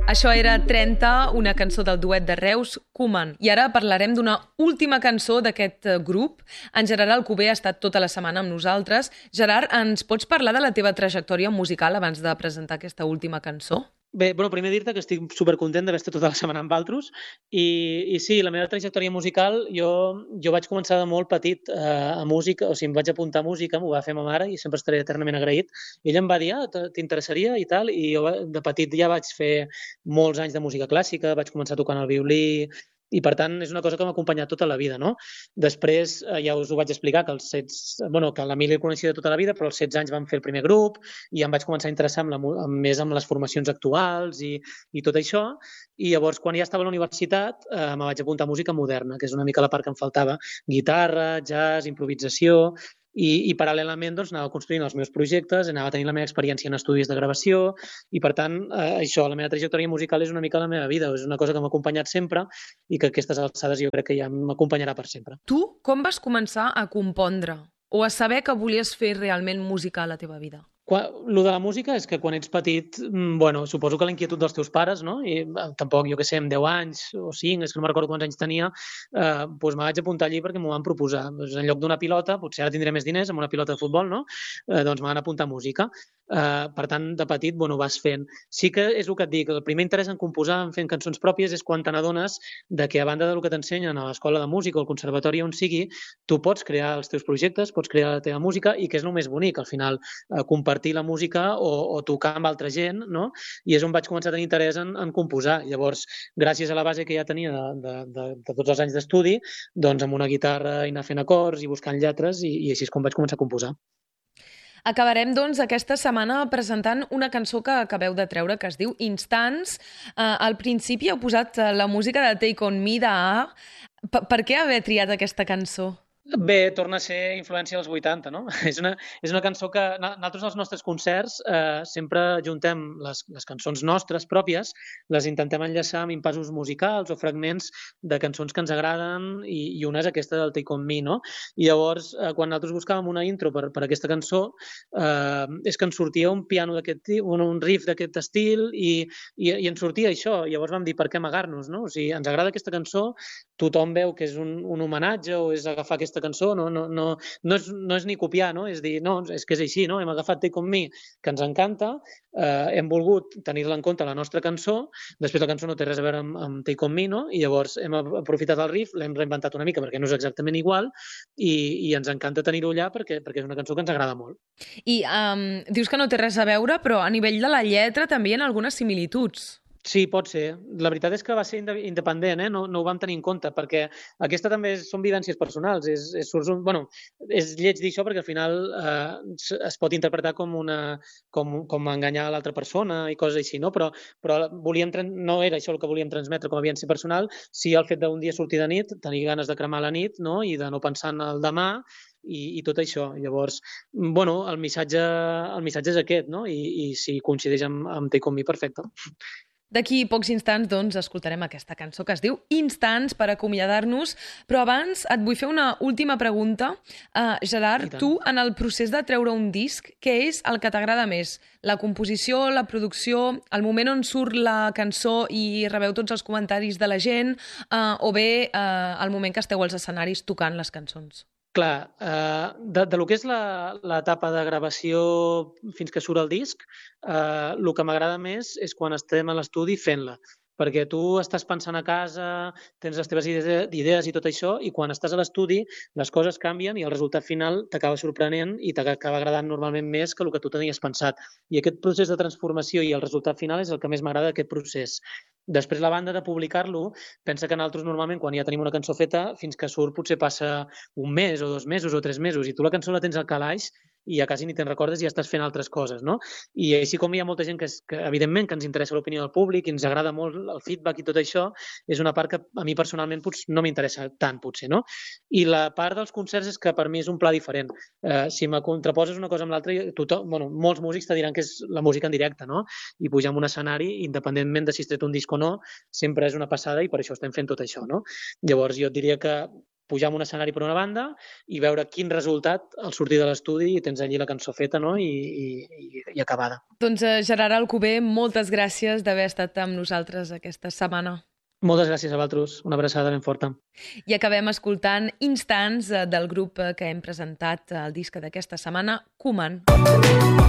Això era 30, una cançó del duet de Reus, Koeman. I ara parlarem d'una última cançó d'aquest grup. En Gerard Alcover ha estat tota la setmana amb nosaltres. Gerard, ens pots parlar de la teva trajectòria musical abans de presentar aquesta última cançó? Bé, primer dir-te que estic supercontent d'haver estat tota la setmana amb altres i sí, la meva trajectòria musical, jo vaig començar de molt petit a música, o sigui, em vaig apuntar a música, m'ho va fer ma mare i sempre estaré eternament agraït. Ella em va dir, t'interessaria i tal, i jo de petit ja vaig fer molts anys de música clàssica, vaig començar tocant el violí, i per tant és una cosa que m'ha acompanyat tota la vida, no? Després ja us ho vaig explicar, que que l'Emili el coneixia de tota la vida, però als 16 anys vam fer el primer grup i em vaig començar a interessar més amb les formacions actuals i tot això, i llavors quan ja estava a la universitat me vaig apuntar a música moderna, que és una mica la part que em faltava, guitarra, jazz, improvisació, i paral·lelament anava construint els meus projectes, anava tenint la meva experiència en estudis de gravació i per tant això, la meva trajectòria musical és una mica la meva vida, és una cosa que m'ha acompanyat sempre i que a aquestes alçades jo crec que ja m'acompanyarà per sempre. Tu com vas començar a compondre o a saber que volies fer realment música a la teva vida? Lo de la música és que quan ets petit, suposo que la inquietud dels teus pares, no? I tampoc, jo què sé, amb 10 anys o 5, és que no me'n recordo quants anys tenia, me vaig apuntar allí perquè m'ho van proposar. En lloc d'una pilota, potser ara tindré més diners amb una pilota de futbol, no? Doncs me van apuntar a música. Per tant, de petit, vas fent. Sí que és el que et dic, el primer interès en composar, en fent cançons pròpies, és quan te n'adones de que a banda del que t'ensenyen a l'escola de música o al conservatori on sigui, tu pots crear els teus projectes, pots crear la teva música i que és el més bonic, al final, compartir la música o tocar amb altra gent, no? I és on vaig començar a tenir interès en composar. Llavors, gràcies a la base que ja tenia de tots els anys d'estudi, doncs amb una guitarra i anar fent acords i buscant lletres i així és com vaig començar a composar. Acabarem, doncs, aquesta setmana presentant una cançó que acabeu de treure, que es diu Instants. Al principi heu posat la música de Take On Me d'A. Per què haver triat aquesta cançó? Bé, torna a ser influència dels 80, no? És una cançó que nosaltres als nostres concerts sempre juntem les cançons nostres pròpies, les intentem enllaçar amb impassos musicals o fragments de cançons que ens agraden i una és aquesta del Take On Me, no? I llavors, quan nosaltres buscàvem una intro per aquesta cançó, és que ens sortia un piano d'aquest tipus, un riff d'aquest estil i ens sortia això. Llavors vam dir, per què amagar-nos, no? O sigui, ens agrada aquesta cançó, tothom veu que és un homenatge o és agafar aquesta cançó, no és ni copiar, no? És dir, no, és que és així, no? Hem agafat Take On Me, que ens encanta, hem volgut tenir-la en compte a la nostra cançó, després la cançó no té res a veure amb Take On Me, no? I llavors hem aprofitat el riff, l'hem reinventat una mica perquè no és exactament igual i ens encanta tenir-ho allà perquè és una cançó que ens agrada molt. I dius que no té res a veure, però a nivell de la lletra també hi ha algunes similituds. Sí, pot ser. La veritat és que va ser independent, no ho vam tenir en compte, perquè aquesta també són vivències personals. És lleig dir això perquè al final es pot interpretar com enganyar l'altra persona i coses així, no? Però no era això el que volíem transmetre com a vivència personal, sí el fet d'un dia sortir de nit, tenir ganes de cremar la nit, no? I de no pensar en el demà, i tot això. Llavors, el missatge és aquest, no? I si coincideix amb Take On Me, perfecte. D'aquí pocs instants, doncs, escoltarem aquesta cançó que es diu Instants per acomiadar-nos, però abans et vull fer una última pregunta. Gerard, tu, en el procés de treure un disc, què és el que t'agrada més? La composició, la producció, el moment on surt la cançó i rebeu tots els comentaris de la gent, o bé el moment que esteu als escenaris tocant les cançons? Clar, de lo que és l'etapa de gravació fins que surt el disc, el que m'agrada més és quan estem a l'estudi fent-la, perquè tu estàs pensant a casa, tens les teves idees i tot això, i quan estàs a l'estudi les coses canvien i el resultat final t'acaba sorprenent i t'acaba agradant normalment més que el que tu tenies pensat. I aquest procés de transformació i el resultat final és el que més m'agrada d'aquest procés. Després, la banda de publicar-lo, pensa que nosaltres normalment, quan ja tenim una cançó feta, fins que surt potser passa un mes o 2 mesos o 3 mesos, i tu la cançó la tens al calaix i ja quasi ni te'n recordes i ja estàs fent altres coses, no? I així com hi ha molta gent que evidentment, que ens interessa l'opinió del públic i ens agrada molt el feedback i tot això, és una part que a mi personalment no m'interessa tant, potser, no? I la part dels concerts és que per mi és un pla diferent. Si me contraposes una cosa amb l'altra, molts músics te diran que és la música en directe, no? I pujar en un escenari, independentment de si has tret un disc o no, sempre és una passada i per això estem fent tot això, no? Llavors jo et diria que pujar a un escenari per una banda i veure quin resultat al sortir de l'estudi i tens allí la cançó feta, no? I acabada. Doncs Gerard Alcover, moltes gràcies d'haver estat amb nosaltres aquesta setmana. Moltes gràcies a vosaltres, una abraçada ben forta. I acabem escoltant Instants del grup que hem presentat el disc d'aquesta setmana, Koeman.